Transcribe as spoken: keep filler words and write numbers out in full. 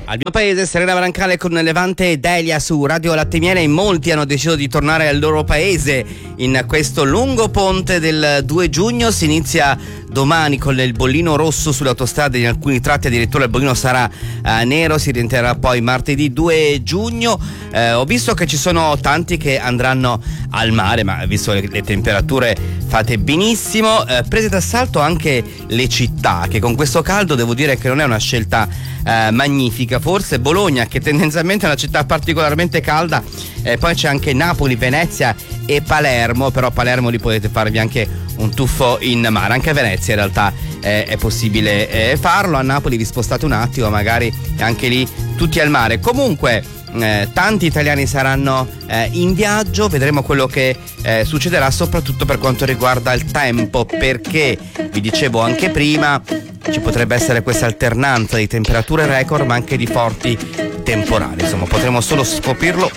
Al mio paese, Serena Brancale con Levante e Delia su Radio Latte Miele. In molti hanno deciso di tornare al loro paese in questo lungo ponte del due giugno. Si inizia domani con il bollino rosso sulle autostrade, in alcuni tratti addirittura il bollino sarà eh, nero, si rientrerà poi martedì due giugno. Eh, ho visto che ci sono tanti che andranno al mare, ma visto le, le temperature fate benissimo. Eh, prese d'assalto anche le città, che con questo caldo devo dire che non è una scelta eh, magnifica. Forse Bologna, che tendenzialmente è una città particolarmente calda, eh, poi c'è anche Napoli, Venezia e Palermo, però a Palermo lì potete farvi anche un tuffo in mare, anche a Venezia in realtà eh, è possibile eh, farlo. A Napoli vi spostate un attimo, magari anche lì tutti al mare. Comunque eh, tanti italiani saranno eh, in viaggio, vedremo quello che eh, succederà soprattutto per quanto riguarda il tempo, perché vi dicevo anche prima ci potrebbe essere questa alternanza di temperature record ma anche di forti temporali. Insomma, potremo solo scoprirlo